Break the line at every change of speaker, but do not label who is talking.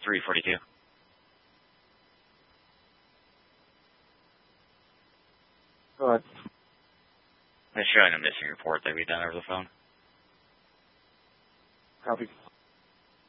342.
Go ahead.
They're showing a missing report that we done over the phone.
Copy.